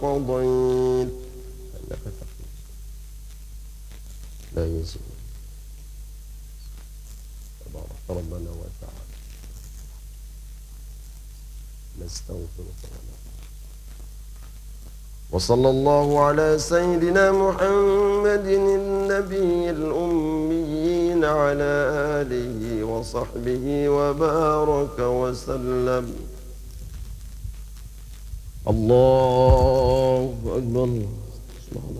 قضيت إنك تقضي لا يزيد تبارك ربنا وتعالى نستغفرك وصلى الله على سيدنا محمد النبي الأميين على آله وصحبه وبارك وسلم. الله أكبر.